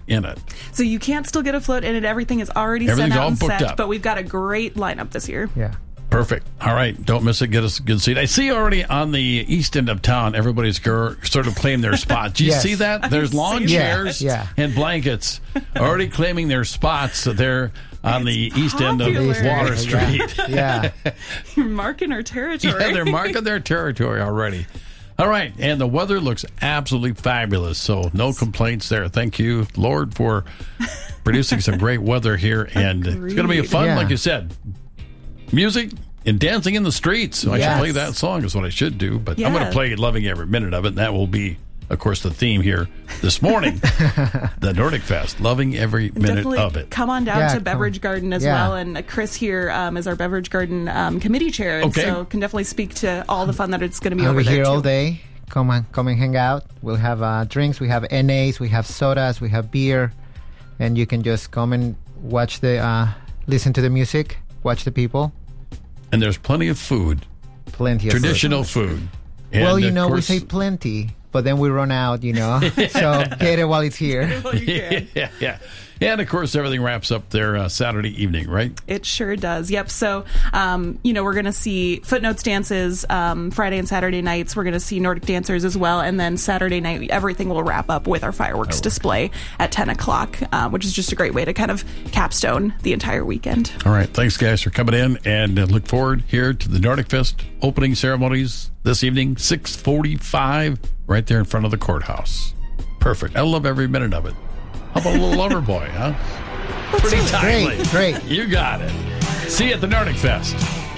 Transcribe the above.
in it. So you can't still get a float in it. Everything is already Everything's sent out all and booked set. up. But we've got a great lineup this year. Yeah. Perfect. All right. Don't miss it. Get us a good seat. I see already on the east end of town, everybody's sort of claiming their spot. Do you Yes. see that? There's lawn see chairs that. and blankets already claiming their spots there on the east end of popular. Water Street. Yeah. You're marking our territory. Yeah, they're marking their territory already. All right. And the weather looks absolutely fabulous. So no complaints there. Thank you, Lord, for producing some great weather here. And it's going to be fun, Yeah. like you said. Music and dancing in the streets. So I should Yes. play that song is what I should do. But I'm going to Yeah. play Loving Every Minute of it. And that will be, of course, the theme here this morning. The Nordic Fest. Loving every minute Definitely of it. come on down Yeah, to come Beverage Garden as Yeah. well. And Chris here is our Beverage Garden committee chair. And Okay. so can definitely speak to all the fun that it's going to be I'll over be there here too. all day. Come and hang out. We'll have drinks. We have NAs. We have sodas. We have beer, and you can just come and watch listen to the music, watch the people. And there's plenty of food. Plenty of food. Traditional food. And Well, of we course- say plenty, but then we run out. So get it while it's here. Well, you can. yeah. And, of course, everything wraps up there Saturday evening, right? It sure does. Yep. So, we're going to see Footnotes dances Friday and Saturday nights. We're going to see Nordic dancers as well. And then Saturday night, everything will wrap up with our fireworks display at 10 o'clock, which is just a great way to kind of capstone the entire weekend. All right. Thanks, guys, for coming in. And look forward here to the Nordic Fest opening ceremonies this evening, 6:45, right there in front of the courthouse. Perfect. I love every minute of it. How about a little lover boy, huh? Pretty timely. Great. You got it. See you at the Nordic Fest.